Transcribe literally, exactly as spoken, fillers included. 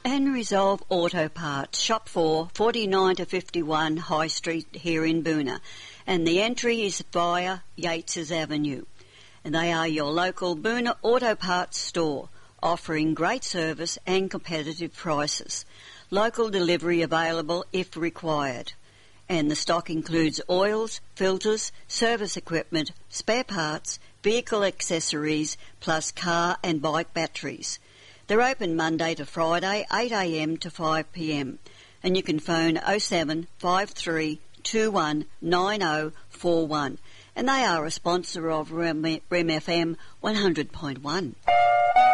And Resolve Auto Parts, Shop four, forty-nine to fifty-one High Street here in Boonah. And the entry is via Yates's Avenue. And they are your local Boonah Auto Parts store, offering great service and competitive prices. Local delivery available if required. And the stock includes oils, filters, service equipment, spare parts, vehicle accessories, plus car and bike batteries. They're open Monday to Friday, eight a m to five p m. And you can phone oh seven five three two one nine oh four one. And they are a sponsor of Rem F M one hundred point one.